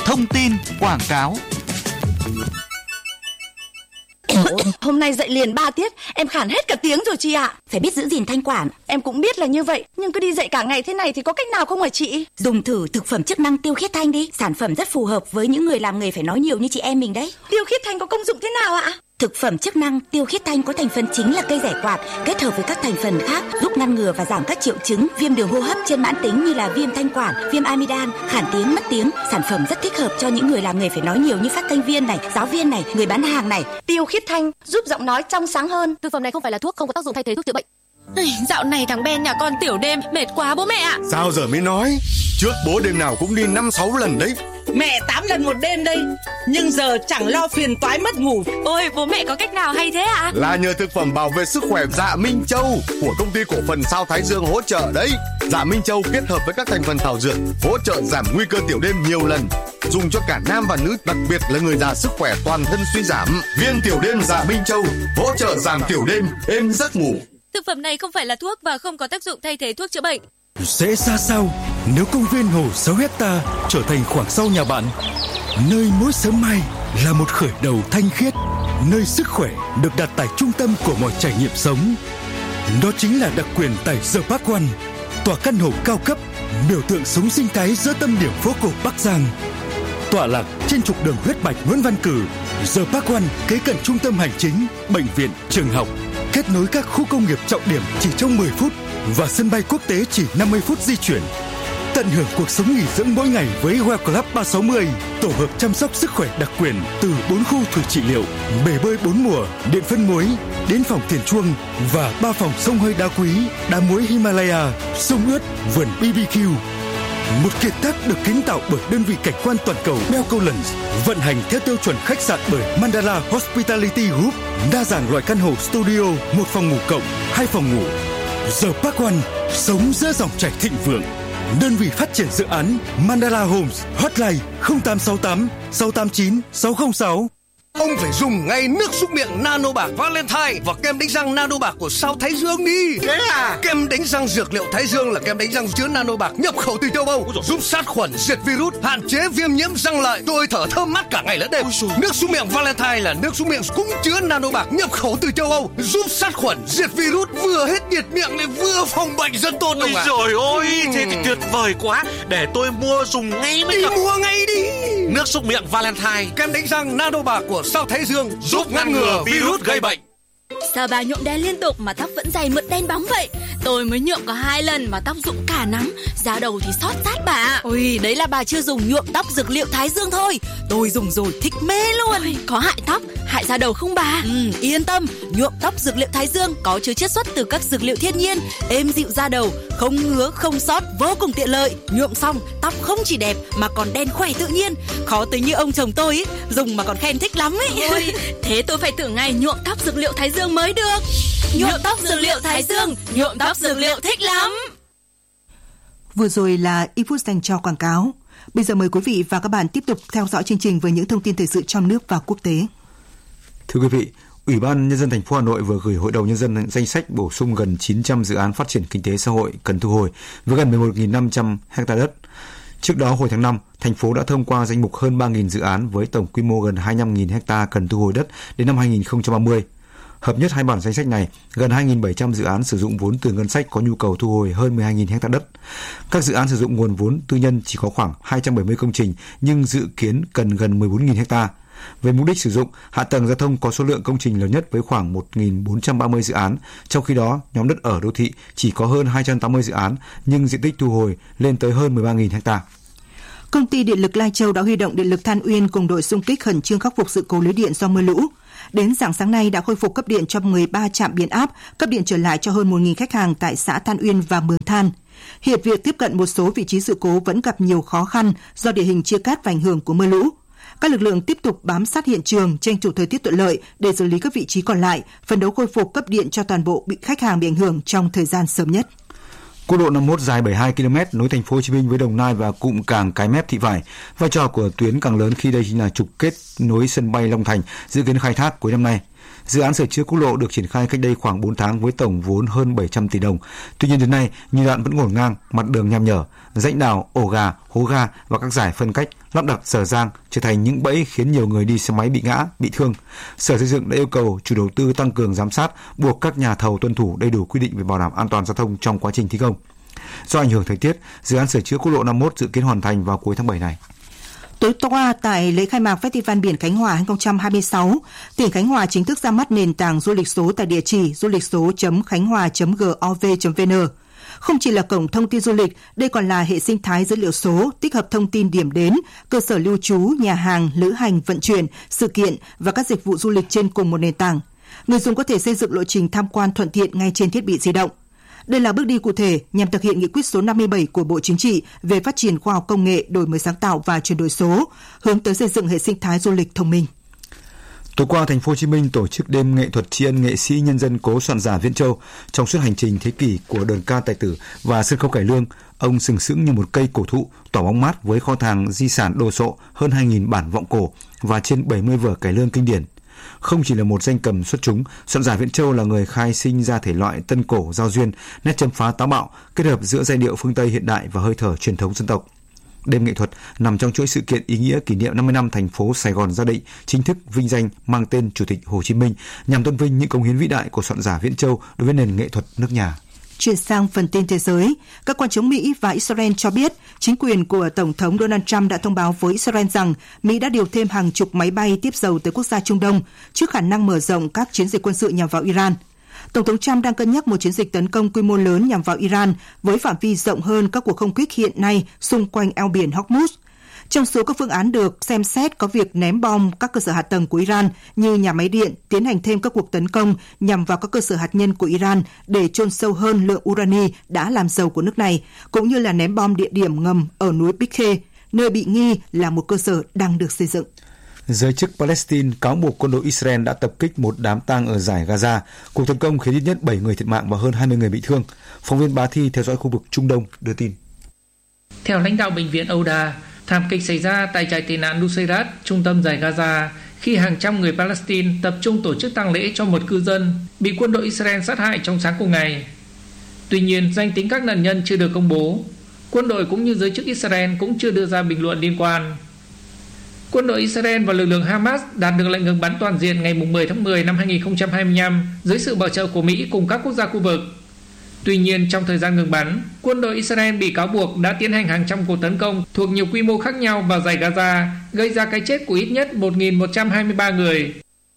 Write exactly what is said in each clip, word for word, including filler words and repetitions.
thông tin quảng cáo. Hôm nay dậy liền ba tiết, em khản hết cả tiếng rồi chị ạ. Phải biết giữ gìn thanh quản. Em cũng biết là như vậy, nhưng cứ đi dậy cả ngày thế này thì có cách nào không hả chị? Dùng thử thực phẩm chức năng Tiêu Khiết Thanh đi. Sản phẩm rất phù hợp với những người làm nghề phải nói nhiều như chị em mình đấy. Tiêu Khiết Thanh có công dụng thế nào ạ? Thực phẩm chức năng Tiêu Khiết Thanh có thành phần chính là cây giải quạt, kết hợp với các thành phần khác giúp ngăn ngừa và giảm các triệu chứng viêm đường hô hấp trên mãn tính như là viêm thanh quản, viêm amidan, khản tiếng, mất tiếng. Sản phẩm rất thích hợp cho những người làm nghề phải nói nhiều như phát thanh viên này, giáo viên này, người bán hàng này. Tiêu Khiết Thanh giúp giọng nói trong sáng hơn. Thực phẩm này không phải là thuốc, không có tác dụng thay thế thuốc chữa bệnh. Dạo này thằng Ben nhà con tiểu đêm mệt quá bố mẹ ạ. Sao giờ mới nói? Trước bố đêm nào cũng đi năm sáu lần đấy. Mẹ tám lần một đêm đây, nhưng giờ chẳng lo phiền toái mất ngủ. Ôi bố mẹ có cách nào hay thế ạ? Là nhờ thực phẩm bảo vệ sức khỏe Dạ Minh Châu của công ty cổ phần Sao Thái Dương hỗ trợ đấy. Dạ Minh Châu kết hợp với các thành phần thảo dược hỗ trợ giảm nguy cơ tiểu đêm nhiều lần, dùng cho cả nam và nữ, đặc biệt là người già sức khỏe toàn thân suy giảm. Viên tiểu đêm Dạ Minh Châu hỗ trợ giảm tiểu đêm, êm giấc ngủ. Thực phẩm này không phải là thuốc và không có tác dụng thay thế thuốc chữa bệnh. Sẽ ra sao nếu công viên hồ sáu hecta trở thành khoảng sau nhà bạn, nơi mỗi sớm mai là một khởi đầu thanh khiết, nơi sức khỏe được đặt tại trung tâm của mọi trải nghiệm sống. Đó chính là đặc quyền tại The Park One, tòa căn hộ cao cấp, biểu tượng sống sinh thái giữa tâm điểm phố cổ Bắc Giang. Tọa lạc trên trục đường huyết mạch Nguyễn Văn Cử, The Park One kế cận trung tâm hành chính, bệnh viện, trường học, kết nối các khu công nghiệp trọng điểm chỉ trong mười phút và sân bay quốc tế chỉ năm mươi phút di chuyển. Tận hưởng cuộc sống nghỉ dưỡng mỗi ngày với Well Club ba sáu mươi, tổ hợp chăm sóc sức khỏe đặc quyền từ bốn khu thủy trị liệu, bể bơi bốn mùa, điện phân muối, đến phòng thiền chuông và ba phòng xông hơi đá quý, đá muối Himalaya, sông ướt, vườn bê bê quy. Một kiệt tác được kiến tạo bởi đơn vị cảnh quan toàn cầu Belcolens, vận hành theo tiêu chuẩn khách sạn bởi Mandala Hospitality Group, đa dạng loại căn hộ studio, một phòng ngủ cộng, hai phòng ngủ. The Park One, sống giữa dòng chảy thịnh vượng. Đơn vị phát triển dự án Mandala Homes, hotline không tám sáu tám sáu tám chín sáu không sáu. Ông phải dùng ngay nước súc miệng Nano Bạc Valentine và kem đánh răng Nano Bạc của Sao Thái Dương đi. Thế à? Kem đánh răng dược liệu Thái Dương là kem đánh răng chứa Nano Bạc nhập khẩu từ châu Âu, giúp sát khuẩn, diệt virus, hạn chế viêm nhiễm răng lợi. Tôi thở thơm mát cả ngày lẫn đêm. Nước súc miệng Valentine là nước súc miệng cũng chứa Nano Bạc nhập khẩu từ châu Âu, giúp sát khuẩn, diệt virus, vừa hết nhiệt miệng lại vừa phòng bệnh rất tốt. Ôi trời ơi, thế thì tuyệt vời quá. Để tôi mua dùng ngay mới được. Đi mua ngay đi. Nước súc miệng Valentine, kem đánh răng Nano Bạc của Sao Thái Dương giúp ngăn ngừa virus gây bệnh. Sao bà nhuộm đen liên tục mà tóc vẫn dày mượt đen bóng vậy? Tôi mới nhuộm có hai lần mà tóc rụng cả nắm, da đầu thì xót sát bà. Ôi, đấy là bà chưa dùng nhuộm tóc dược liệu Thái Dương thôi. Tôi dùng rồi thích mê luôn. Ôi, có hại tóc, hại da đầu không bà? Ừ, yên tâm, nhuộm tóc dược liệu Thái Dương có chứa chiết xuất từ các dược liệu thiên nhiên, êm dịu da đầu, không ngứa, không xót, vô cùng tiện lợi. Nhuộm xong, tóc không chỉ đẹp mà còn đen khỏe tự nhiên. Khó tính như ông chồng tôi ấy, dùng mà còn khen thích lắm ấy. Ôi, thế tôi phải thử ngay nhuộm tóc dược liệu Thái Dương mới được. Nhuộm tóc dược liệu Thái Dương, nhuộm tóc dược liệu thích lắm. Vừa rồi là ít phút dành cho quảng cáo. Bây giờ mời quý vị và các bạn tiếp tục theo dõi chương trình với những thông tin thời sự trong nước và quốc tế. Thưa quý vị, Ủy ban Nhân dân thành phố Hà Nội vừa gửi Hội đồng Nhân dân danh sách bổ sung gần chín trăm dự án phát triển kinh tế xã hội cần thu hồi với gần mười một nghìn năm trăm ha đất. Trước đó, hồi tháng năm, thành phố đã thông qua danh mục hơn ba nghìn dự án với tổng quy mô gần hai mươi lăm nghìn ha cần thu hồi đất đến năm hai nghìn không trăm ba mươi. Hợp nhất hai bản danh sách này, gần hai nghìn bảy trăm dự án sử dụng vốn từ ngân sách có nhu cầu thu hồi hơn mười hai nghìn ha đất. Các dự án sử dụng nguồn vốn tư nhân chỉ có khoảng hai trăm bảy mươi công trình nhưng dự kiến cần gần mười bốn nghìn ha. Về mục đích sử dụng, hạ tầng giao thông có số lượng công trình lớn nhất với khoảng một nghìn bốn trăm ba mươi dự án, trong khi đó nhóm đất ở đô thị chỉ có hơn hai trăm tám mươi dự án nhưng diện tích thu hồi lên tới hơn mười ba nghìn ha. Công ty Điện lực Lai Châu đã huy động điện lực Than Uyên cùng đội xung kích khẩn trương khắc phục sự cố lưới điện do mưa lũ. Đến rạng sáng nay đã khôi phục cấp điện cho mười ba trạm biến áp, cấp điện trở lại cho hơn một nghìn khách hàng tại xã Than Uyên và Mường Than. Hiện việc tiếp cận một số vị trí sự cố vẫn gặp nhiều khó khăn do địa hình chia cắt và ảnh hưởng của mưa lũ. Các lực lượng tiếp tục bám sát hiện trường, tranh thủ thời tiết thuận lợi để xử lý các vị trí còn lại, phấn đấu khôi phục cấp điện cho toàn bộ bị khách hàng bị ảnh hưởng trong thời gian sớm nhất. Quốc lộ năm mươi mốt dài bảy mươi hai ki lô mét nối thành phố Hồ Chí Minh với Đồng Nai và cụm cảng Cái Mép Thị Vải. Vai trò của tuyến càng lớn khi đây chính là trục kết nối sân bay Long Thành, dự kiến khai thác cuối năm nay. Dự án sửa chữa quốc lộ được triển khai cách đây khoảng bốn tháng với tổng vốn hơn bảy trăm tỷ đồng. Tuy nhiên đến nay, nhiều đoạn vẫn ngổn ngang, mặt đường nham nhở, rãnh đào, ổ gà, hố ga và các giải phân cách lắp đặt dở dang trở thành những bẫy khiến nhiều người đi xe máy bị ngã, bị thương. Sở Xây dựng đã yêu cầu chủ đầu tư tăng cường giám sát, buộc các nhà thầu tuân thủ đầy đủ quy định về bảo đảm an toàn giao thông trong quá trình thi công. Do ảnh hưởng thời tiết, dự án sửa chữa quốc lộ năm mươi mốt dự kiến hoàn thành vào cuối tháng bảy này. Tối qua, tại lễ khai mạc Festival Biển Khánh Hòa hai không hai sáu, tỉnh Khánh Hòa chính thức ra mắt nền tảng du lịch số tại địa chỉ du lịch số chấm khánh hòa chấm gov chấm vn. Không chỉ là cổng thông tin du lịch, đây còn là hệ sinh thái dữ liệu số, tích hợp thông tin điểm đến, cơ sở lưu trú, nhà hàng, lữ hành, vận chuyển, sự kiện và các dịch vụ du lịch trên cùng một nền tảng. Người dùng có thể xây dựng lộ trình tham quan thuận tiện ngay trên thiết bị di động. Đây là bước đi cụ thể nhằm thực hiện nghị quyết số năm mươi bảy của Bộ Chính trị về phát triển khoa học công nghệ, đổi mới sáng tạo và chuyển đổi số, hướng tới xây dựng hệ sinh thái du lịch thông minh. Tối qua, Thành phố Hồ Chí Minh tổ chức đêm nghệ thuật tri ân nghệ sĩ nhân dân cố soạn giả Viễn Châu. Trong suốt hành trình thế kỷ của đờn ca tài tử và sân khấu cải lương, ông sừng sững như một cây cổ thụ tỏa bóng mát với kho tàng di sản đồ sộ hơn hai nghìn bản vọng cổ và trên bảy mươi vở cải lương kinh điển. Không chỉ là một danh cầm xuất chúng, soạn giả Viễn Châu là người khai sinh ra thể loại tân cổ giao duyên, nét châm phá táo bạo, kết hợp giữa giai điệu phương Tây hiện đại và hơi thở truyền thống dân tộc. Đêm nghệ thuật nằm trong chuỗi sự kiện ý nghĩa kỷ niệm năm mươi năm thành phố Sài Gòn ra định chính thức vinh danh mang tên Chủ tịch Hồ Chí Minh, nhằm tôn vinh những cống hiến vĩ đại của soạn giả Viễn Châu đối với nền nghệ thuật nước nhà. Chuyển sang phần tin thế giới, các quan chức Mỹ và Israel cho biết chính quyền của Tổng thống Donald Trump đã thông báo với Israel rằng Mỹ đã điều thêm hàng chục máy bay tiếp dầu tới quốc gia Trung Đông trước khả năng mở rộng các chiến dịch quân sự nhằm vào Iran. Tổng thống Trump đang cân nhắc một chiến dịch tấn công quy mô lớn nhằm vào Iran với phạm vi rộng hơn các cuộc không kích hiện nay xung quanh eo biển Hormuz. Trong số các phương án được xem xét có việc ném bom các cơ sở hạ tầng của Iran như nhà máy điện, tiến hành thêm các cuộc tấn công nhằm vào các cơ sở hạt nhân của Iran để chôn sâu hơn lượng urani đã làm giàu của nước này, cũng như là ném bom địa điểm ngầm ở núi Bikhe, nơi bị nghi là một cơ sở đang được xây dựng. Giới chức Palestine cáo buộc quân đội Israel đã tập kích một đám tang ở dải Gaza. Cuộc tấn công khiến ít nhất bảy người thiệt mạng và hơn hai mươi người bị thương. Phóng viên Bá Thi theo dõi khu vực Trung Đông đưa tin. Theo lãnh đạo bệnh viện Ouda, thảm kịch xảy ra tại trại tị nạn Nuseirat, trung tâm dải Gaza, khi hàng trăm người Palestine tập trung tổ chức tang lễ cho một cư dân bị quân đội Israel sát hại trong sáng cùng ngày. Tuy nhiên, danh tính các nạn nhân chưa được công bố. Quân đội cũng như giới chức Israel cũng chưa đưa ra bình luận liên quan. Quân đội Israel và lực lượng Hamas đạt được lệnh ngừng bắn toàn diện ngày mười tháng mười năm hai không hai lăm dưới sự bảo trợ của Mỹ cùng các quốc gia khu vực. Tuy nhiên, trong thời gian ngừng bắn, quân đội Israel bị cáo buộc đã tiến hành hàng trăm cuộc tấn công thuộc nhiều quy mô khác nhau vào dải Gaza, gây ra cái chết của ít nhất một nghìn một trăm hai mươi ba người.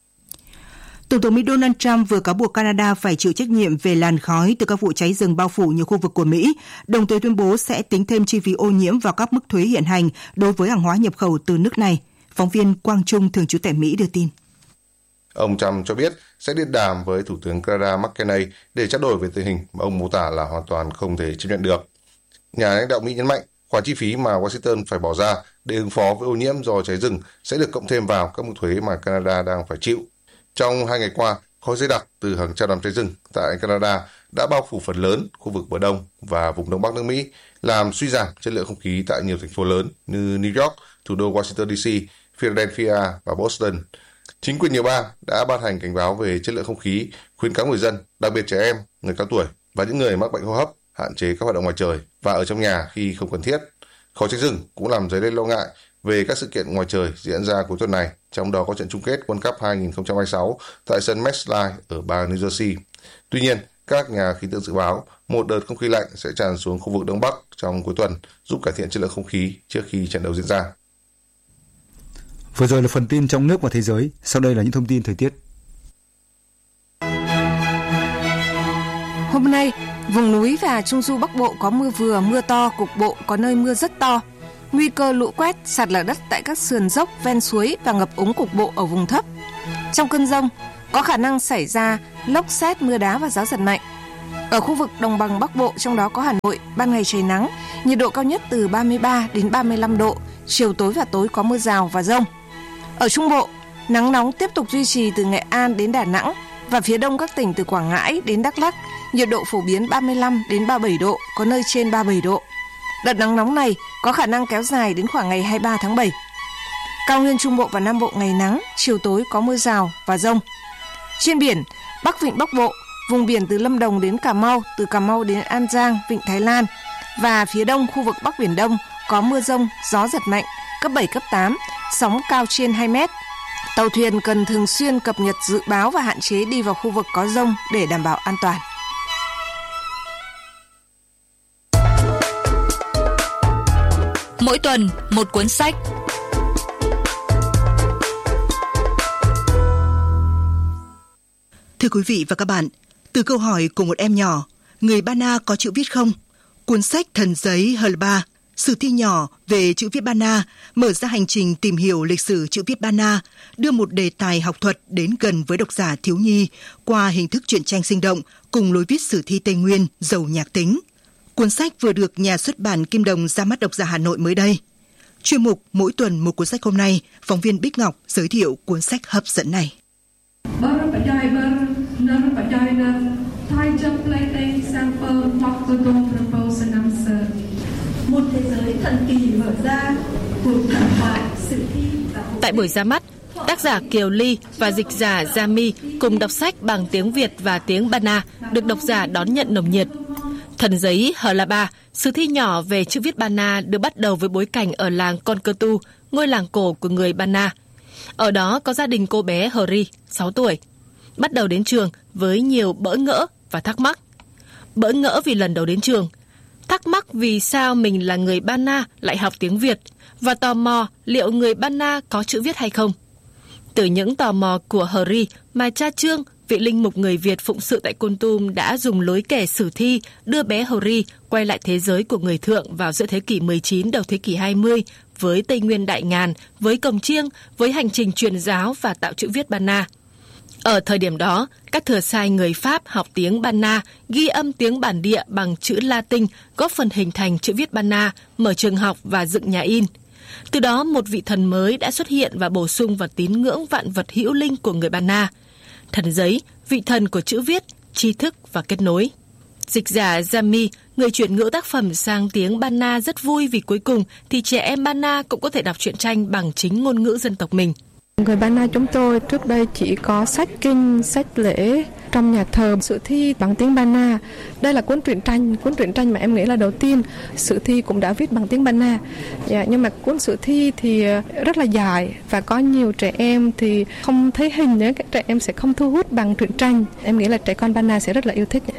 Tổng thống Mỹ Donald Trump vừa cáo buộc Canada phải chịu trách nhiệm về làn khói từ các vụ cháy rừng bao phủ nhiều khu vực của Mỹ, đồng thời tuyên bố sẽ tính thêm chi phí ô nhiễm vào các mức thuế hiện hành đối với hàng hóa nhập khẩu từ nước này. Phóng viên Quang Trung, thường trú tại Mỹ đưa tin. Ông Trump cho biết sẽ điện đàm với Thủ tướng Canada Mark Carney để trao đổi về tình hình mà ông mô tả là hoàn toàn không thể chấp nhận được. Nhà lãnh đạo Mỹ nhấn mạnh khoản chi phí mà Washington phải bỏ ra để ứng phó với ô nhiễm do cháy rừng sẽ được cộng thêm vào các mức thuế mà Canada đang phải chịu. Trong hai ngày qua, khói dày đặc từ hàng trăm đám cháy rừng tại Canada đã bao phủ phần lớn khu vực bờ đông và vùng đông bắc nước Mỹ, làm suy giảm chất lượng không khí tại nhiều thành phố lớn như New York, thủ đô Washington đê xê, Philadelphia và Boston. Chính quyền nhiều bang đã ban hành cảnh báo về chất lượng không khí, khuyến cáo người dân, đặc biệt trẻ em, người cao tuổi và những người mắc bệnh hô hấp hạn chế các hoạt động ngoài trời và ở trong nhà khi không cần thiết. Khói cháy rừng cũng làm dấy lên lo ngại về các sự kiện ngoài trời diễn ra cuối tuần này, trong đó có trận chung kết World Cup hai không hai sáu tại sân MetLife ở bang New Jersey. Tuy nhiên, các nhà khí tượng dự báo một đợt không khí lạnh sẽ tràn xuống khu vực Đông Bắc trong cuối tuần, giúp cải thiện chất lượng không khí trước khi trận đấu diễn ra. Vừa rồi là phần tin trong nước và thế giới, sau đây là những thông tin thời tiết. Hôm nay, vùng núi và Trung du Bắc Bộ có mưa vừa, mưa to, cục bộ có nơi mưa rất to. Nguy cơ lũ quét, sạt lở đất tại các sườn dốc ven suối và ngập úng cục bộ ở vùng thấp. Trong cơn dông, có khả năng xảy ra lốc sét, mưa đá và gió giật mạnh. Ở khu vực đồng bằng Bắc Bộ, trong đó có Hà Nội, ban ngày trời nắng, nhiệt độ cao nhất từ ba mươi ba đến ba mươi lăm độ, chiều tối và tối có mưa rào và dông. Ở Trung Bộ, nắng nóng tiếp tục duy trì từ Nghệ An đến Đà Nẵng và phía đông các tỉnh từ Quảng Ngãi đến Đắk Lắk, nhiệt độ phổ biến ba mươi lăm đến ba mươi bảy độ, có nơi trên ba mươi bảy độ. Đợt nắng nóng này có khả năng kéo dài đến khoảng ngày hai mươi ba tháng bảy. Cao nguyên Trung Bộ và Nam Bộ ngày nắng, chiều tối có mưa rào và dông. Trên biển, Bắc Vịnh Bắc Bộ, vùng biển từ Lâm Đồng đến Cà Mau, từ Cà Mau đến An Giang, Vịnh Thái Lan và phía đông khu vực Bắc Biển Đông có mưa dông, gió giật mạnh, cấp bảy, cấp tám, sóng cao trên hai mét. Tàu thuyền cần thường xuyên cập nhật dự báo và hạn chế đi vào khu vực có dông để đảm bảo an toàn. Mỗi tuần một cuốn sách. Thưa quý vị và các bạn, từ câu hỏi của một em nhỏ, người Ba Na có chữ viết không? Cuốn sách Thần giấy Hlaba, sử thi nhỏ về chữ viết Ba Na, mở ra hành trình tìm hiểu lịch sử chữ viết Ba Na, đưa một đề tài học thuật đến gần với độc giả thiếu nhi qua hình thức truyện tranh sinh động cùng lối viết sử thi Tây Nguyên giàu nhạc tính. Cuốn sách vừa được nhà xuất bản Kim Đồng ra mắt độc giả Hà Nội mới đây. Chuyên mục Mỗi tuần một cuốn sách hôm nay, phóng viên Bích Ngọc giới thiệu cuốn sách hấp dẫn này. Một thế giới thần kỳ mở ra, cuộc thần thoại, sử thi và... Tại buổi ra mắt, tác giả Kiều Ly và dịch giả Jami cùng đọc sách bằng tiếng Việt và tiếng Ba Na được độc giả đón nhận nồng nhiệt. Thần giấy Hlaba, sử thi nhỏ về chữ viết Ba Na được bắt đầu với bối cảnh ở làng Con Cơ Tu, ngôi làng cổ của người Ba Na. Ở đó có gia đình cô bé Hri, sáu tuổi, bắt đầu đến trường với nhiều bỡ ngỡ và thắc mắc. Bỡ ngỡ vì lần đầu đến trường, thắc mắc vì sao mình là người Ba Na lại học tiếng Việt và tò mò liệu người Ba Na có chữ viết hay không. Từ những tò mò của Hri mà cha Trương, vị linh mục người Việt phụng sự tại Kon Tum đã dùng lối kể sử thi đưa bé Hri quay lại thế giới của người Thượng vào giữa thế kỷ mười chín đầu thế kỷ hai mươi với Tây Nguyên đại ngàn, với cồng chiêng, với hành trình truyền giáo và tạo chữ viết Ba Na. Ở thời điểm đó, các thừa sai người Pháp học tiếng Ba Na, ghi âm tiếng bản địa bằng chữ Latin, góp phần hình thành chữ viết Ba Na, mở trường học và dựng nhà in. Từ đó, một vị thần mới đã xuất hiện và bổ sung vào tín ngưỡng vạn vật hữu linh của người Ba Na. Thần giấy, vị thần của chữ viết, tri thức và kết nối. Dịch giả Jami, người chuyển ngữ tác phẩm sang tiếng Ba Na rất vui vì cuối cùng thì trẻ em Ba Na cũng có thể đọc truyện tranh bằng chính ngôn ngữ dân tộc mình. Người Ba Na chúng tôi trước đây chỉ có sách kinh, sách lễ trong nhà thờ, sử thi bằng tiếng Ba Na. Đây là cuốn truyện tranh, cuốn truyện tranh mà em nghĩ là đầu tiên sử thi cũng đã viết bằng tiếng Ba Na. Dạ, nhưng mà cuốn sử thi thì rất là dài và có nhiều trẻ em thì không thấy hình nữa, các trẻ em sẽ không thu hút bằng truyện tranh. Em nghĩ là trẻ con Ba Na sẽ rất là yêu thích.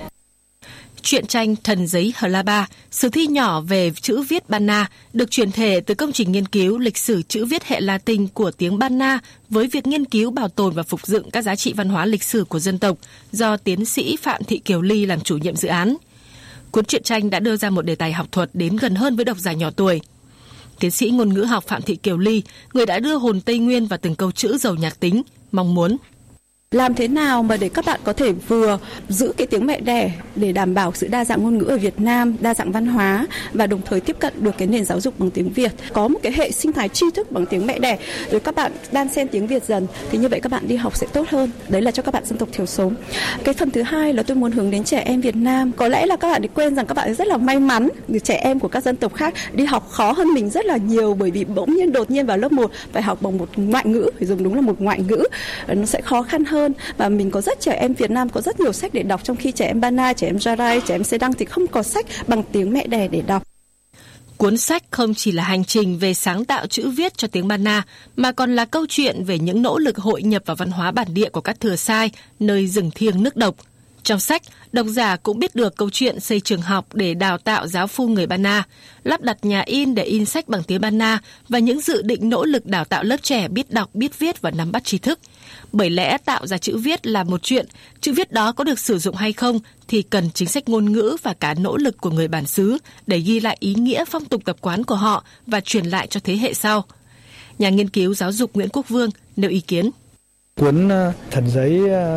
Truyện tranh Thần giấy Hlaba, sử thi nhỏ về chữ viết Ba Na, được chuyển thể từ công trình nghiên cứu lịch sử chữ viết hệ Latin của tiếng Ba Na với việc nghiên cứu, bảo tồn và phục dựng các giá trị văn hóa lịch sử của dân tộc do tiến sĩ Phạm Thị Kiều Ly làm chủ nhiệm dự án. Cuốn truyện tranh đã đưa ra một đề tài học thuật đến gần hơn với độc giả nhỏ tuổi. Tiến sĩ ngôn ngữ học Phạm Thị Kiều Ly, người đã đưa hồn Tây Nguyên vào từng câu chữ giàu nhạc tính, mong muốn làm thế nào mà để các bạn có thể vừa giữ cái tiếng mẹ đẻ để đảm bảo sự đa dạng ngôn ngữ ở Việt Nam, đa dạng văn hóa và đồng thời tiếp cận được cái nền giáo dục bằng tiếng Việt, có một cái hệ sinh thái tri thức bằng tiếng mẹ đẻ, rồi các bạn đan xen tiếng Việt dần thì như vậy các bạn đi học sẽ tốt hơn. Đấy là cho các bạn dân tộc thiểu số. Cái phần thứ hai là tôi muốn hướng đến trẻ em Việt Nam. Có lẽ là các bạn quên rằng các bạn rất là may mắn, trẻ em của các dân tộc khác đi học khó hơn mình rất là nhiều, bởi vì bỗng nhiên đột nhiên vào lớp một phải học bằng một ngoại ngữ, phải dùng đúng là một ngoại ngữ, nó sẽ khó khăn hơn. Và mình có rất trẻ em Việt Nam có rất nhiều sách để đọc, trong khi trẻ em Ba Na, trẻ em Jarai, trẻ em Sedang thì không có sách bằng tiếng mẹ đẻ để đọc. Cuốn sách không chỉ là hành trình về sáng tạo chữ viết cho tiếng Ba Na, mà còn là câu chuyện về những nỗ lực hội nhập vào văn hóa bản địa của các thừa sai nơi rừng thiêng nước độc. Trong sách, độc giả cũng biết được câu chuyện xây trường học để đào tạo giáo phu người Ba Na, lắp đặt nhà in để in sách bằng tiếng Ba Na và những dự định nỗ lực đào tạo lớp trẻ biết đọc, biết viết và nắm bắt tri thức. Bởi lẽ tạo ra chữ viết là một chuyện, chữ viết đó có được sử dụng hay không thì cần chính sách ngôn ngữ và cả nỗ lực của người bản xứ để ghi lại ý nghĩa phong tục tập quán của họ và truyền lại cho thế hệ sau. Nhà nghiên cứu giáo dục Nguyễn Quốc Vương nêu ý kiến. Cuốn Thần giấy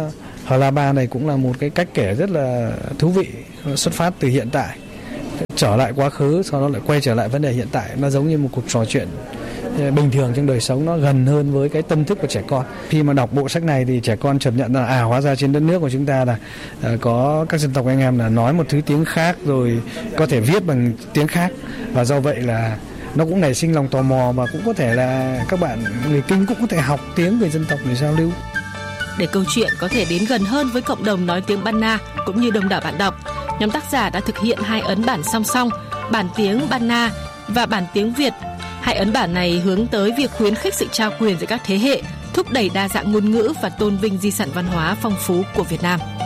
Hlaba này cũng là một cái cách kể rất là thú vị, xuất phát từ hiện tại, trở lại quá khứ, sau đó lại quay trở lại vấn đề hiện tại. Nó giống như một cuộc trò chuyện bình thường trong đời sống, nó gần hơn với cái tâm thức của trẻ con. Khi mà đọc bộ sách này thì trẻ con chợt nhận ra à, hóa ra trên đất nước của chúng ta là uh, có các dân tộc anh em là nói một thứ tiếng khác, rồi có thể viết bằng tiếng khác, và do vậy là nó cũng nảy sinh lòng tò mò, và cũng có thể là các bạn người Kinh cũng có thể học tiếng về dân tộc để giao lưu. Để câu chuyện có thể đến gần hơn với cộng đồng nói tiếng Ba Na cũng như đông đảo bạn đọc, nhóm tác giả đã thực hiện hai ấn bản song song, bản tiếng Ba Na và bản tiếng Việt. Hai ấn bản này hướng tới việc khuyến khích sự trao quyền giữa các thế hệ, thúc đẩy đa dạng ngôn ngữ và tôn vinh di sản văn hóa phong phú của Việt Nam.